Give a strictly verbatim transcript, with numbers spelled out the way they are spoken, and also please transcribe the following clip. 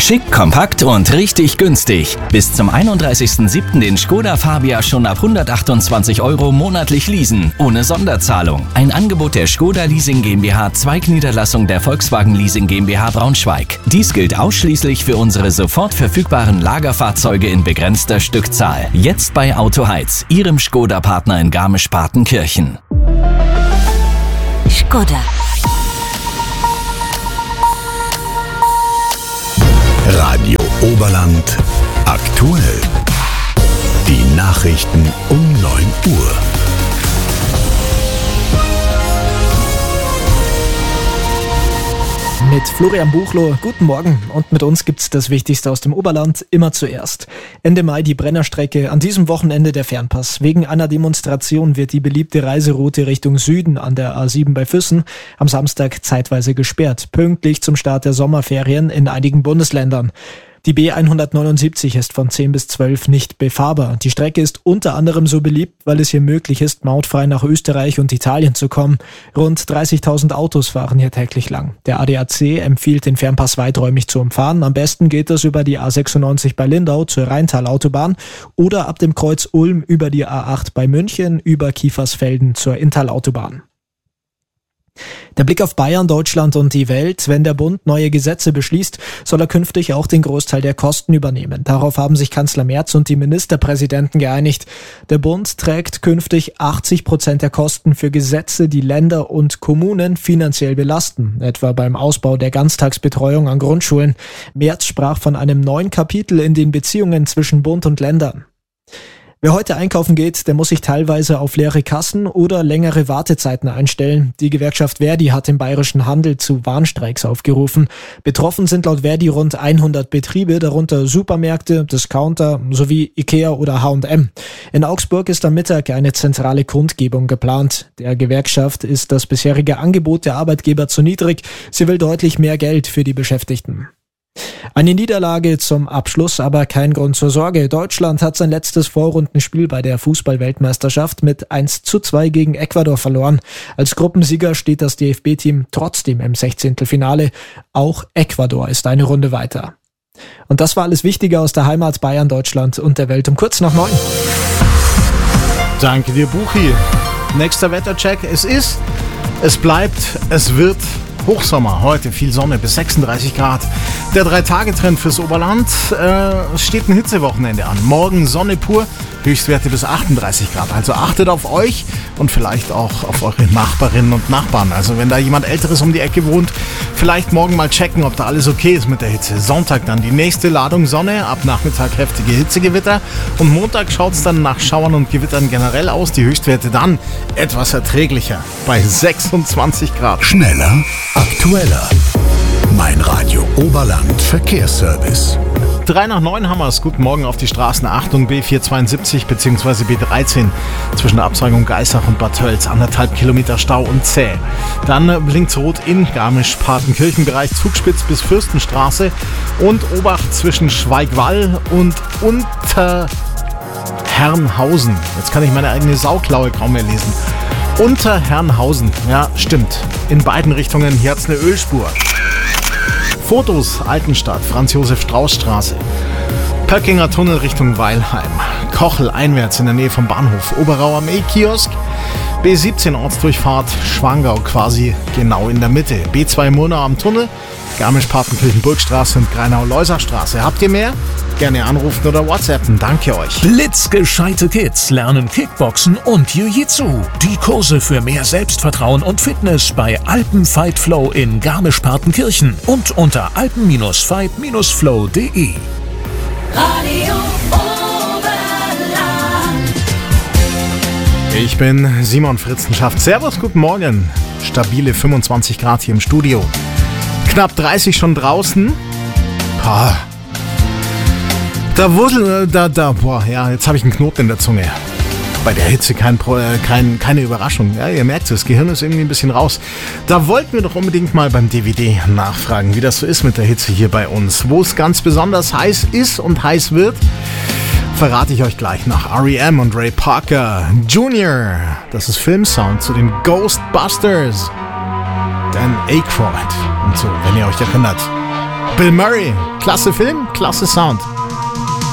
Schick, kompakt und richtig günstig. Bis zum einunddreißigsten siebten den Skoda Fabia schon ab hundertachtundzwanzig Euro monatlich leasen, ohne Sonderzahlung. Ein Angebot der Skoda Leasing GmbH, Zweigniederlassung der Volkswagen Leasing GmbH Braunschweig. Dies gilt ausschließlich für unsere sofort verfügbaren Lagerfahrzeuge in begrenzter Stückzahl. Jetzt bei Autoheiz, Ihrem Skoda-Partner in Garmisch-Partenkirchen. Skoda. Radio Oberland aktuell. Die Nachrichten um neun Uhr. Mit Florian Buchloh, guten Morgen. Und mit uns gibt's das Wichtigste aus dem Oberland immer zuerst. Ende Mai die Brennerstrecke, an diesem Wochenende der Fernpass. Wegen einer Demonstration wird die beliebte Reiseroute Richtung Süden an der A sieben bei Füssen am Samstag zeitweise gesperrt, pünktlich zum Start der Sommerferien in einigen Bundesländern. Die B hundertneunundsiebzig ist von zehn bis zwölf nicht befahrbar. Die Strecke ist unter anderem so beliebt, weil es hier möglich ist, mautfrei nach Österreich und Italien zu kommen. Rund dreißigtausend Autos fahren hier täglich lang. Der A D A C empfiehlt, den Fernpass weiträumig zu umfahren. Am besten geht das über die A sechsundneunzig bei Lindau zur Rheintalautobahn oder ab dem Kreuz Ulm über die A acht bei München über Kiefersfelden zur Inntalautobahn. Der Blick auf Bayern, Deutschland und die Welt. Wenn der Bund neue Gesetze beschließt, soll er künftig auch den Großteil der Kosten übernehmen. Darauf haben sich Kanzler Merz und die Ministerpräsidenten geeinigt. Der Bund trägt künftig achtzig Prozent der Kosten für Gesetze, die Länder und Kommunen finanziell belasten, etwa beim Ausbau der Ganztagsbetreuung an Grundschulen. Merz sprach von einem neuen Kapitel in den Beziehungen zwischen Bund und Ländern. Wer heute einkaufen geht, der muss sich teilweise auf leere Kassen oder längere Wartezeiten einstellen. Die Gewerkschaft Verdi hat im bayerischen Handel zu Warnstreiks aufgerufen. Betroffen sind laut Verdi rund hundert Betriebe, darunter Supermärkte, Discounter sowie Ikea oder H und M. In Augsburg ist am Mittag eine zentrale Kundgebung geplant. Der Gewerkschaft ist das bisherige Angebot der Arbeitgeber zu niedrig. Sie will deutlich mehr Geld für die Beschäftigten. Eine Niederlage zum Abschluss, aber kein Grund zur Sorge. Deutschland hat sein letztes Vorrundenspiel bei der Fußball-Weltmeisterschaft mit eins zu zwei gegen Ecuador verloren. Als Gruppensieger steht das D F B-Team trotzdem im Sechzehntelfinale. Auch Ecuador ist eine Runde weiter. Und das war alles Wichtige aus der Heimat Bayern, Deutschland und der Welt um kurz nach neun. Danke dir, Buchi. Nächster Wettercheck. Es ist, es bleibt, es wird Hochsommer, heute viel Sonne bis sechsunddreißig Grad. Der Drei-Tage-Trend fürs Oberland, äh, steht ein Hitzewochenende an. Morgen Sonne pur, Höchstwerte bis achtunddreißig Grad. Also achtet auf euch und vielleicht auch auf eure Nachbarinnen und Nachbarn. Also wenn da jemand Älteres um die Ecke wohnt, vielleicht morgen mal checken, ob da alles okay ist mit der Hitze. Sonntag dann die nächste Ladung Sonne, ab Nachmittag heftige Hitzegewitter und Montag schaut es dann nach Schauern und Gewittern generell aus. Die Höchstwerte dann etwas erträglicher bei sechsundzwanzig Grad. Schneller, aktueller. Mein Radio Oberland Verkehrsservice. Drei nach neun haben wir es. Guten Morgen auf die Straßen. Achtung, B vierhundertzweiundsiebzig bzw. B dreizehn zwischen der Abzweigung Geissach und Bad Tölz. Anderthalb Kilometer Stau und zäh. Dann blinkt rot in Garmisch-Partenkirchen-Bereich Zugspitz bis Fürstenstraße und Obacht zwischen Schweigwall und Unterherrenhausen. Jetzt kann ich meine eigene Sauklaue kaum mehr lesen. Unterherrenhausen, ja, stimmt. In beiden Richtungen, hier hat's eine Ölspur. Fotos, Altenstadt, Franz-Josef-Strauß-Straße. Pöckinger Tunnel Richtung Weilheim. Kochel einwärts in der Nähe vom Bahnhof. Oberau am E-Kiosk. B siebzehn Ortsdurchfahrt Schwangau quasi genau in der Mitte. B zwei Murnau am Tunnel. Garmisch-Partenkirchen-Burgstraße und Greinau-Loisachstraße. Habt ihr mehr? Gerne anrufen oder WhatsAppen. Danke euch. Blitzgescheite Kids lernen Kickboxen und Jiu-Jitsu. Die Kurse für mehr Selbstvertrauen und Fitness bei Alpen Fight Flow in Garmisch-Partenkirchen und unter alpen Fight Flow punkt de. Radio Oberland. Ich bin Simon Fritzenschaft. Servus, guten Morgen. Stabile fünfundzwanzig Grad hier im Studio. Knapp dreißig schon draußen. Pah. Da wursel, da, da, boah, ja, jetzt habe ich einen Knoten in der Zunge. Bei der Hitze kein, kein, keine Überraschung. Ja, ihr merkt es, das Gehirn ist irgendwie ein bisschen raus. Da wollten wir doch unbedingt mal beim D V D nachfragen, wie das so ist mit der Hitze hier bei uns. Wo es ganz besonders heiß ist und heiß wird, verrate ich euch gleich nach R E M und Ray Parker Junior Das ist Filmsound zu den Ghostbusters. Dan Aykroyd und so, wenn ihr euch erinnert. Bill Murray. Klasse Film, klasse Sound.